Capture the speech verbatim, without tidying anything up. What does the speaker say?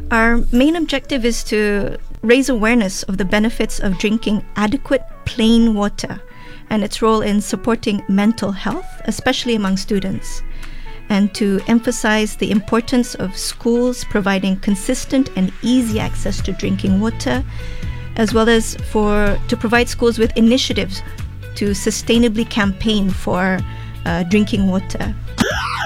Our main objective is to raise awareness of the benefits of drinking adequate plain water and its role in supporting mental health, especially among students, and to emphasize the importance of schools providing consistent and easy access to drinking water, as well as for to provide schools with initiatives to sustainably campaign for uh, drinking water.